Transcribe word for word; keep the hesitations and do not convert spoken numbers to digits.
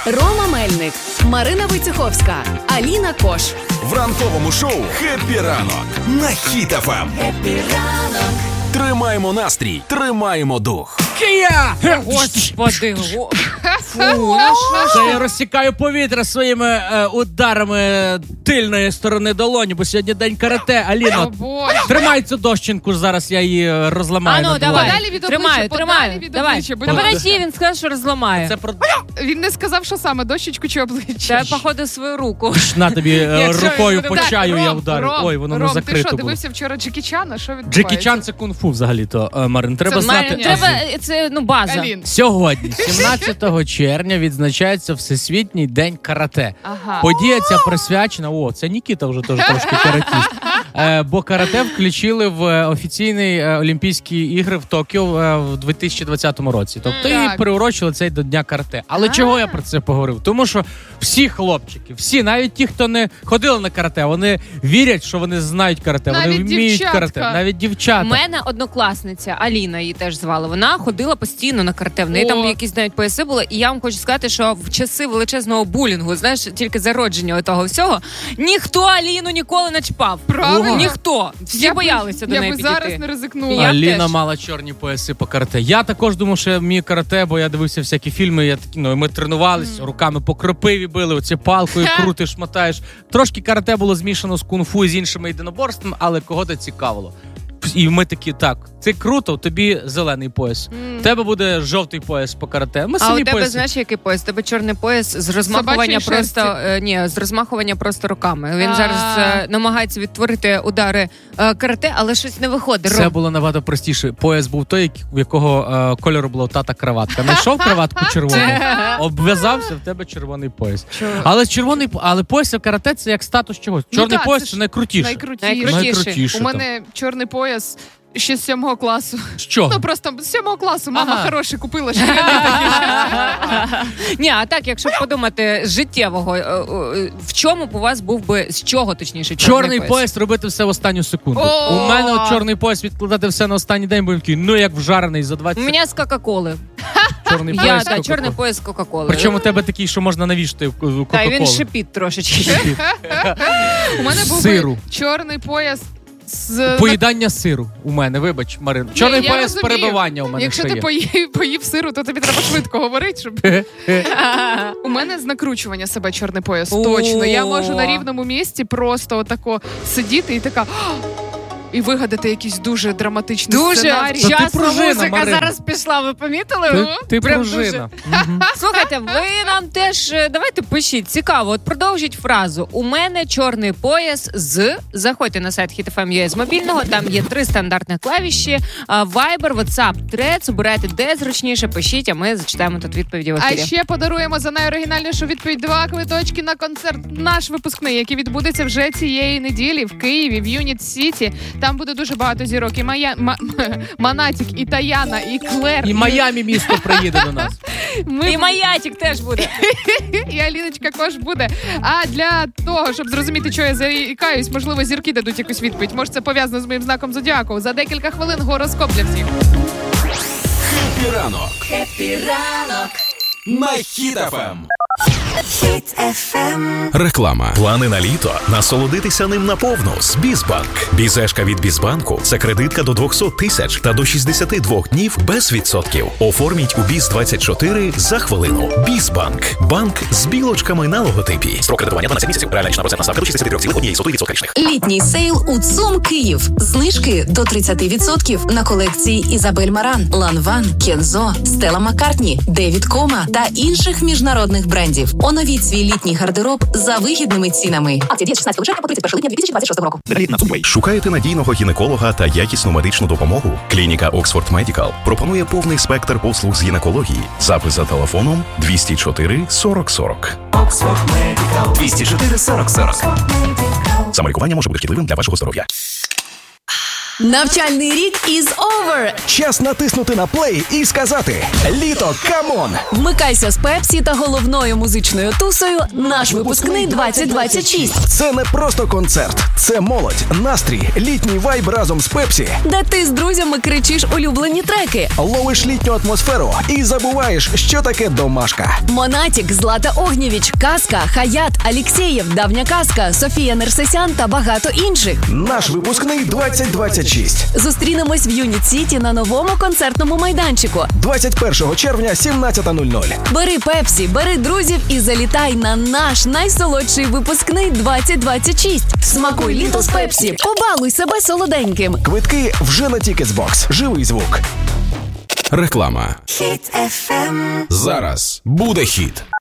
Рома Мельник, Марина Войцеховська, Аліна Кош. В ранковому шоу «Хеппі ранок» на Хіт еф ем. Хеппі ранок. Тримаємо настрій, тримаємо дух. Кия! Господи, го... Фу, Це я розсікаю повітря своїми е, ударами тильної сторони долоні, бо сьогодні день карате. Аліно, тримай цю дощинку, зараз я її розламаю. А ну, давай, подалі від обличчя, тримаю, подалі тримаю, від давай. обличчя, будь Та ласка. подожди, він сказав, що розламає. Це про... Він не сказав, що саме, дощечку чи обличчя. Та, походу, свою руку. На тобі е, Якщо рукою він по буде- чаю Ром, я вдарив. Ром, Ой, воно Ром, не ти закрито що, було. дивився вчора Джекі Чана? Що відбувається? Джекі Чан — це кунг-фу взагалі-то, е, Марин. Треба Це знати. знання. Треба, це, ну, база. Алін. Сьогодні, сімнадцятого червня, відзначається Всесвітній день карате. Ага. Подія ця присвячена, о, це Нікіта вже теж трошки каратіст. Е, бо карате включили в е, офіційні е, Олімпійські ігри в Токіо е, в дві тисячі двадцятому році. Тобто Так. і приурочили цей до Дня карате. Але А. чого я про це поговорив? Тому що всі хлопчики, всі, навіть ті, хто не ходили на карате, вони вірять, що вони знають карате, вони Навіть вміють дівчатка. карате. Навіть дівчата. У мене однокласниця, Аліна її теж звали, вона ходила постійно на карате. В неї О. там якісь навіть пояси були. І я вам хочу сказати, що в часи величезного булінгу, знаєш, тільки зародження того всього, ніхто Аліну ніколи не чіпав. Правильно. Ніхто. Всі Я би- боялися до я неї би підійти. зараз не ризикнула. Я Аліна теж. мала чорні пояси по карате. Я також думав, що я вмію карате, бо я дивився всякі фільми. Я такі, ну, ми тренувались, руками по кропиві били, оце палкою крутиш, мотаєш. Трошки карате було змішано з кунг-фу і з іншими єдиноборствами, але кого це цікавило. І ми такі, так, це круто, тобі зелений пояс. У тебе буде жовтий пояс по карате. Ми А самі у тебе, пояси. знаєш, який пояс? У тебе чорний пояс з розмахування Собачої просто е, ні, з розмахування просто руками. Він А. зараз е, намагається відтворити удари е, карате, але щось не виходить. Це Ром. було набагато простіше. Пояс був той, в якого е, кольору була тата краватка. Знайшов краватку червону, обв'язався, в тебе червоний пояс. Але червоний, але пояс в карате — це як статус чогось. Ну Чорний так, пояс це це ж найкрутіше. Найкрутіше. Найкрутіше. Найкрутіше У мене чорний пояс ще з сьомого класу. З чого? Ну просто з сьомого класу мама Ага. хороший купила шкіряний такий. Ні, а так, якщо подумати життєвого, е, е, в чому б у вас був би, з чого точніше, чорний, Чорний пояс робити все в останню секунду. О! У мене от чорний пояс відкладати все на останній день, бо він такий, ну як вжарений за У двадцять секунд. мене з Кока-Коли. Чорний Я, пояс. да, Кока-Кола. чорний пояс з Кока-Коли. Причому у тебе такий, що можна навішати в в Та, і Кока-Колу. він шипить трошечки. У мене був Сиру. би чорний пояс з... Поїдання сиру у мене, вибач, Марин. Чорний Ні, я пояс розумію. перебивання у мене Якщо ще ти є. поїв, поїв сиру, то тобі треба швидко говорити, щоб... У мене з накручування себе чорний пояс, О. точно. Я можу на рівному місці просто отако сидіти і така... І вигадати якийсь дуже драматичний Дуже сценарій. Та ти вчасно пружина, музика Марина. зараз пішла, ви помітили? Ти, Ну, ти прям пружина. Мгм. Слухайте, ви нам теж е, давайте пишіть. Цікаво, от продовжіть фразу. У мене чорний пояс з. Заходьте на сайт хіт еф ем точка ю а з мобільного. Там є три стандартних клавіші. а, Viber, WhatsApp, Threads. Обирайте де зручніше. Пишіть, а ми зачитаємо тут відповіді в А ефірі. ще подаруємо за найоригінальнішу відповідь два квиточки на концерт «Наш випускний», який відбудеться вже цієї неділі в Києві, в Юніт Сіті. Там буде дуже багато зірок. І Мая... Ма... Манатік, і Таяна, і Клер. І Майамі місто приїде до нас. Ми... І Маятик теж буде. І Аліночка також буде. А для того, щоб зрозуміти, що я заїкаюсь, можливо, зірки дадуть якусь відповідь. Може, це пов'язано з моїм знаком зодіаку. За декілька хвилин гороскоп для всіх. Хеппі ранок. Хеппі ранок. На Хіт еф ем. Реклама. Плани на літо? Насолодитися ним наповну з Бізбанк. Бізешка від Бізбанку – це кредитка до двісті тисяч та до шістдесят два днів без відсотків. Оформіть у Біз двадцять чотири за хвилину. Бізбанк. Банк з білочками на логотипі. Строк кредитування дванадцять місяців. Реальна річна процентна ставка до шістдесят три цілих одна сотих відсотка річних. Літній сейл у ЦУМ Київ. Знижки до тридцять відсотків на колекції Ізабель Маран, Ланван, Кензо, Стелла Маккартні, Девід Кома та інших міжнародних брендів. Оновіть свій літній гардероб за вигідними цінами. Акція діє з шістнадцятого червня по тридцять перше липня дві тисячі двадцять шостого року. Шукаєте надійного гінеколога та якісну медичну допомогу? Клініка Oxford Medical пропонує повний спектр послуг з гінекології. Запис за телефоном двісті чотири сорок сорок. Oxford Medical. двісті чотири сорок сорок. Самолікування може бути шкідливим для вашого здоров'я. Навчальний рік is over. Час натиснути на плей і сказати «Літо, камон!». Вмикайся з Пепсі та головною музичною тусою «Наш випускний двадцять двадцять шість». Це не просто концерт, це молодь, настрій, літній вайб разом з Пепсі. Де ти з друзями кричиш улюблені треки. Ловиш літню атмосферу і забуваєш, що таке домашка. Монатік, Злата Огнєвіч, Казка, Хаят, Алєксєєв, Давня Казка, Софія Нерсесян та багато інших. Наш випускний двадцять двадцять шість. Зустрінемось в Юніт Сіті на новому концертному майданчику. двадцять першого червня, сімнадцята нуль нуль. Бери Пепсі, бери друзів і залітай на наш найсолодший випускний двадцять двадцять шість. Смакуй літо з Пепсі, побалуй себе солоденьким. Квитки вже на Тікетсбокс. Живий звук. Реклама. Хіт еф ем. Зараз буде хіт.